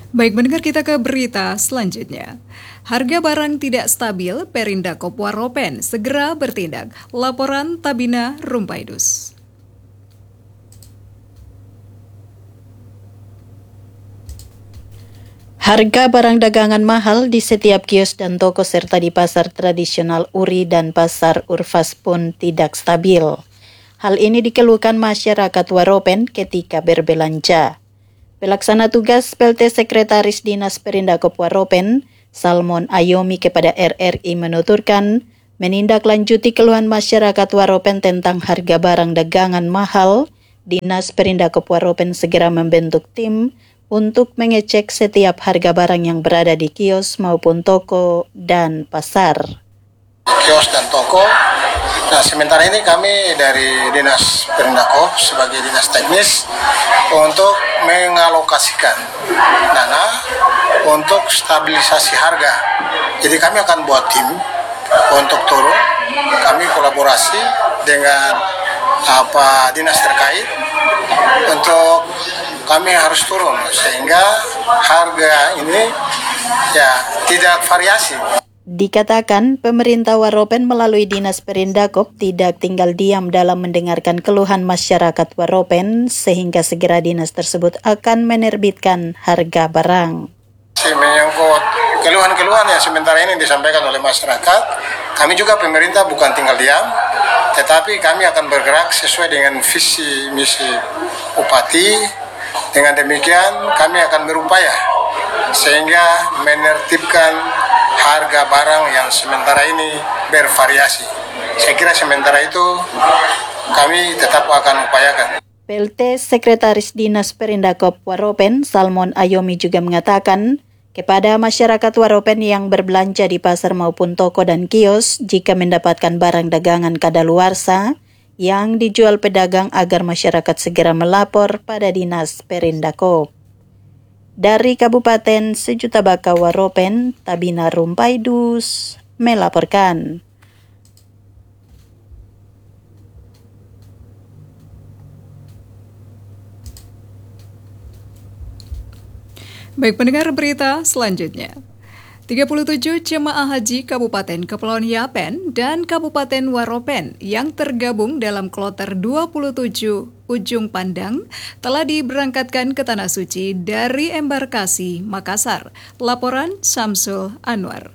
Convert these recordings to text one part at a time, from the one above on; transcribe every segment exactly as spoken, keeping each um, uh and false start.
Baik, mendengar kita ke berita selanjutnya. Harga barang tidak stabil, Perindakop Waropen segera bertindak. Laporan Tabina Rumpaidus. Harga barang dagangan mahal di setiap kios dan toko serta di pasar tradisional Uri dan pasar Urfas pun tidak stabil. Hal ini dikeluhkan masyarakat Waropen ketika berbelanja. Pelaksana tugas P L T Sekretaris Dinas Perindakop Waropen, Salmon Ayomi kepada R R I menuturkan, menindaklanjuti keluhan masyarakat Waropen tentang harga barang dagangan mahal, Dinas Perindakop Waropen segera membentuk tim untuk mengecek setiap harga barang yang berada di kios maupun toko dan pasar. Kios dan toko. Nah, sementara ini kami dari Dinas Perindakop sebagai dinas teknis untuk mengalokasikan dana untuk stabilisasi harga. Jadi kami akan buat tim untuk turun. Kami kolaborasi dengan apa dinas terkait untuk kami harus turun sehingga harga ini ya tidak variasi. Dikatakan pemerintah Waropen melalui Dinas Perindakop tidak tinggal diam dalam mendengarkan keluhan masyarakat Waropen sehingga segera dinas tersebut akan menerbitkan harga barang. Menyangkut keluhan-keluhan yang sementara ini disampaikan oleh masyarakat, kami juga pemerintah bukan tinggal diam, tetapi kami akan bergerak sesuai dengan visi misi Bupati. Dengan demikian kami akan berupaya sehingga menertibkan harga barang yang sementara ini bervariasi. Saya kira sementara itu kami tetap akan upayakan. P L T Sekretaris Dinas Perindakop Waropen, Salmon Ayomi juga mengatakan, kepada masyarakat Waropen yang berbelanja di pasar maupun toko dan kios, jika mendapatkan barang dagangan kadaluarsa yang dijual pedagang agar masyarakat segera melapor pada Dinas Perindakop. Dari Kabupaten Sejuta Baka Waropen, Tabina Rumpaidus melaporkan. Baik, pendengar berita selanjutnya. tiga puluh tujuh jemaah haji Kabupaten Kepulauan Yapen dan Kabupaten Waropen yang tergabung dalam kloter dua puluh tujuh Ujung Pandang telah diberangkatkan ke Tanah Suci dari embarkasi Makassar. Laporan Samsul Anwar.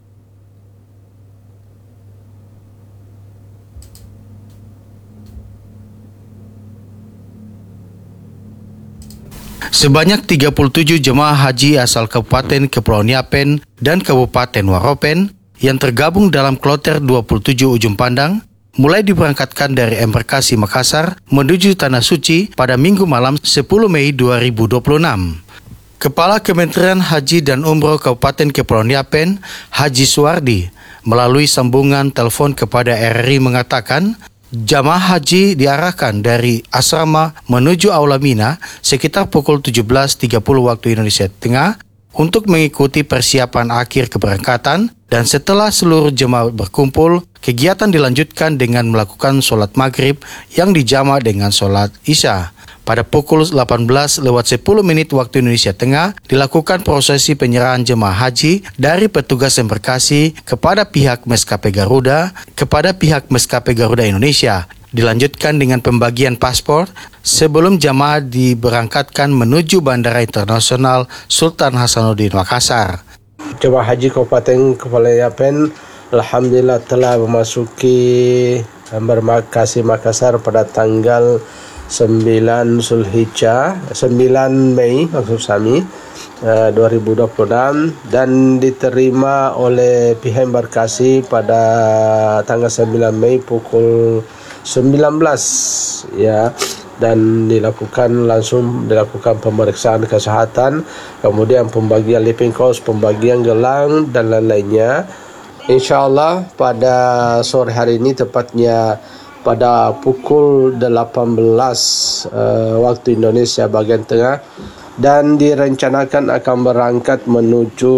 Sebanyak tiga puluh tujuh jemaah haji asal Kabupaten Kepulauan Yapen dan Kabupaten Waropen yang tergabung dalam kloter dua puluh tujuh Ujung Pandang mulai diberangkatkan dari embarkasi Makassar menuju Tanah Suci pada Minggu malam sepuluh Mei dua ribu dua puluh enam. Kepala Kementerian Haji dan Umroh Kabupaten Kepulauan Yapen, Haji Suwardi, melalui sambungan telepon kepada R R I mengatakan, jamaah haji diarahkan dari asrama menuju Aula Mina sekitar pukul tujuh belas tiga puluh waktu Indonesia Tengah untuk mengikuti persiapan akhir keberangkatan, dan setelah seluruh jemaah berkumpul, kegiatan dilanjutkan dengan melakukan sholat maghrib yang dijamak dengan sholat isya. Pada pukul delapan belas lewat sepuluh menit waktu Indonesia Tengah, dilakukan prosesi penyerahan jemaah haji dari petugas embarkasi kepada pihak Maskapai Garuda kepada pihak Maskapai Garuda Indonesia. Dilanjutkan dengan pembagian paspor sebelum jemaah diberangkatkan menuju Bandara Internasional Sultan Hasanuddin Makassar. Jemaah haji Kabupaten Kepulauan Yapen alhamdulillah telah memasuki embarkasi Makassar pada tanggal sembilan Zulhijjah, sembilan Mei maksud kami dua ribu dua puluh enam, dan diterima oleh pihak embarkasi pada tanggal sembilan Mei pukul sembilan belas ya, dan dilakukan langsung dilakukan pemeriksaan kesehatan, kemudian pembagian living cost, pembagian gelang dan lain-lainnya. Insyaallah pada sore hari ini, tepatnya pada pukul delapan belas uh, waktu Indonesia bagian tengah, dan direncanakan akan berangkat menuju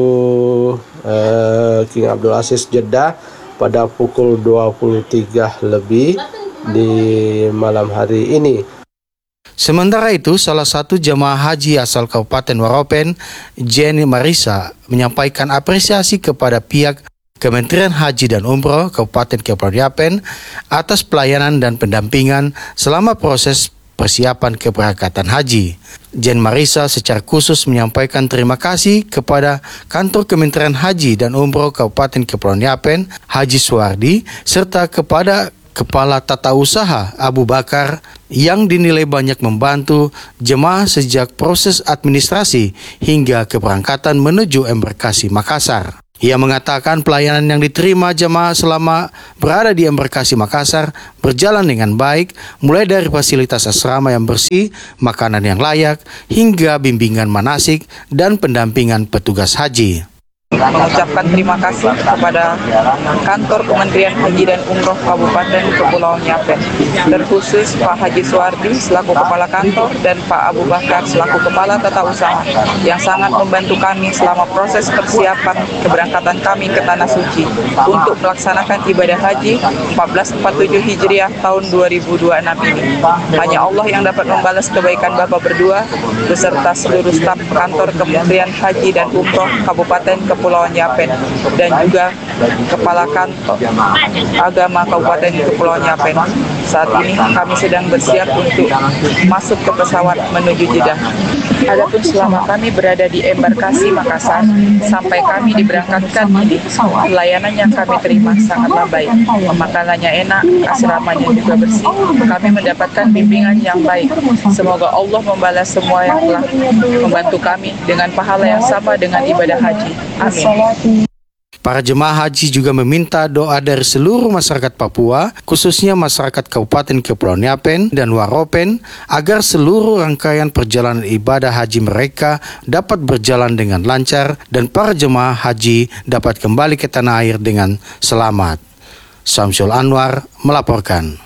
uh, King Abdul Aziz Jeddah pada pukul dua puluh tiga lebih di malam hari ini. Sementara itu, salah satu jemaah haji asal Kabupaten Waropen, Jenny Marisa, menyampaikan apresiasi kepada pihak Kementerian Haji dan Umroh Kabupaten Kepulauan Yapen atas pelayanan dan pendampingan selama proses persiapan keberangkatan haji. Jen Marisa secara khusus menyampaikan terima kasih kepada Kantor Kementerian Haji dan Umroh Kabupaten Kepulauan Yapen, Haji Suwardi, serta kepada Kepala Tata Usaha Abu Bakar yang dinilai banyak membantu jemaah sejak proses administrasi hingga keberangkatan menuju embarkasi Makassar. Ia mengatakan pelayanan yang diterima jemaah selama berada di embarkasi Makassar berjalan dengan baik, mulai dari fasilitas asrama yang bersih, makanan yang layak, hingga bimbingan manasik dan pendampingan petugas haji. Mengucapkan terima kasih kepada Kantor Kementerian Haji dan Umroh Kabupaten Kepulauan Yapen, terkhusus Pak Haji Suwardi selaku Kepala Kantor dan Pak Abu Bakar selaku Kepala Tata Usaha yang sangat membantu kami selama proses persiapan keberangkatan kami ke Tanah Suci untuk melaksanakan ibadah haji seribu empat ratus empat puluh tujuh Hijriah tahun dua ribu dua puluh enam ini. Hanya Allah yang dapat membalas kebaikan Bapak berdua beserta seluruh staf Kantor Kementerian Haji dan Umroh Kabupaten Kepulauan Kepulauan Yapen dan juga Kepala Kantor Agama Kabupaten Kepulauan Yapen. Saat ini kami sedang bersiap untuk masuk ke pesawat menuju Jeddah. Adapun selama kami berada di embarkasi Makassar sampai kami diberangkatkan ini, pelayanan yang kami terima sangatlah baik. Makanannya enak, asramanya juga bersih. Kami mendapatkan bimbingan yang baik. Semoga Allah membalas semua yang telah membantu kami dengan pahala yang sama dengan ibadah haji. Amin. Para jemaah haji juga meminta doa dari seluruh masyarakat Papua, khususnya masyarakat Kabupaten Kepulauan Yapen dan Waropen, agar seluruh rangkaian perjalanan ibadah haji mereka dapat berjalan dengan lancar dan para jemaah haji dapat kembali ke tanah air dengan selamat. Samsul Anwar melaporkan.